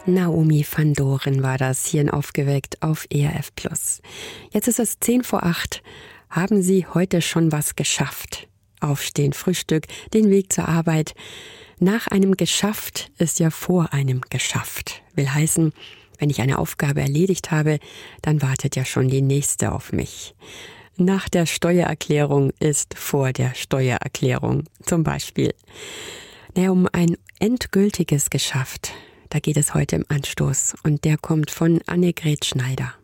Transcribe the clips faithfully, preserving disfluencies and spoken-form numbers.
Naomi van Doren war das hier in Aufgeweckt auf E R F Plus. Jetzt ist es zehn vor acht. Haben Sie heute schon was geschafft? Aufstehen, Frühstück, den Weg zur Arbeit. Nach einem geschafft ist ja vor einem geschafft. Will heißen, wenn ich eine Aufgabe erledigt habe, dann wartet ja schon die nächste auf mich. Nach der Steuererklärung ist vor der Steuererklärung zum Beispiel. Naja, um ein endgültiges Geschafft, da geht es heute im Anstoß und der kommt von Annegret Schneider.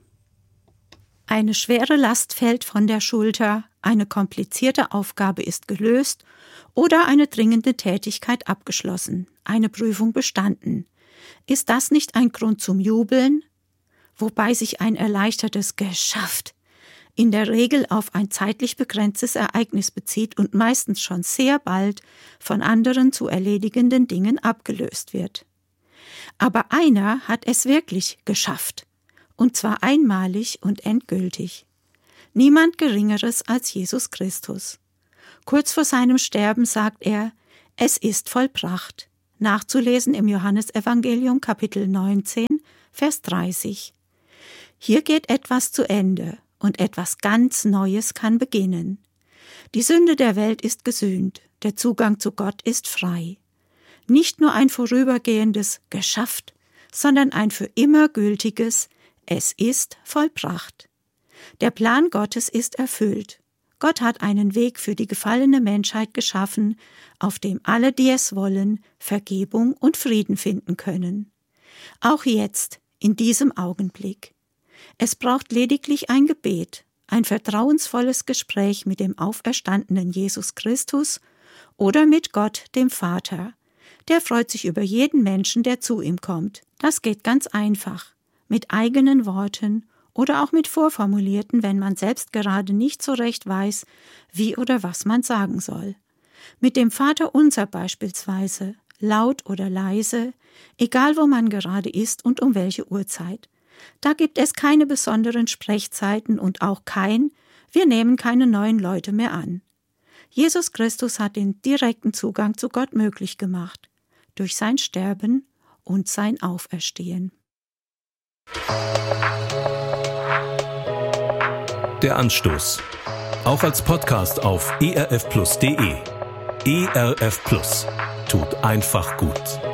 Eine schwere Last fällt von der Schulter, eine komplizierte Aufgabe ist gelöst oder eine dringende Tätigkeit abgeschlossen, eine Prüfung bestanden. Ist das nicht ein Grund zum Jubeln? Wobei sich ein erleichtertes Geschafft in der Regel auf ein zeitlich begrenztes Ereignis bezieht und meistens schon sehr bald von anderen zu erledigenden Dingen abgelöst wird. Aber einer hat es wirklich geschafft, und zwar einmalig und endgültig. Niemand Geringeres als Jesus Christus. Kurz vor seinem Sterben sagt er, es ist vollbracht, nachzulesen im Johannesevangelium Kapitel neunzehn, Vers dreißig. Hier geht etwas zu Ende und etwas ganz Neues kann beginnen. Die Sünde der Welt ist gesühnt, der Zugang zu Gott ist frei. Nicht nur ein vorübergehendes geschafft, sondern ein für immer gültiges es ist vollbracht. Der Plan Gottes ist erfüllt. Gott hat einen Weg für die gefallene Menschheit geschaffen, auf dem alle, die es wollen, Vergebung und Frieden finden können. Auch jetzt, in diesem Augenblick. Es braucht lediglich ein Gebet, ein vertrauensvolles Gespräch mit dem auferstandenen Jesus Christus oder mit Gott, dem Vater. Der freut sich über jeden Menschen, der zu ihm kommt. Das geht ganz einfach, mit eigenen Worten oder auch mit vorformulierten, wenn man selbst gerade nicht so recht weiß, wie oder was man sagen soll. Mit dem Vaterunser beispielsweise, laut oder leise, egal wo man gerade ist und um welche Uhrzeit. Da gibt es keine besonderen Sprechzeiten und auch kein, wir nehmen keine neuen Leute mehr an. Jesus Christus hat den direkten Zugang zu Gott möglich gemacht, durch sein Sterben und sein Auferstehen. Der Anstoß. Auch als Podcast auf e r f plus punkt d e. E R F Plus. Tut einfach gut.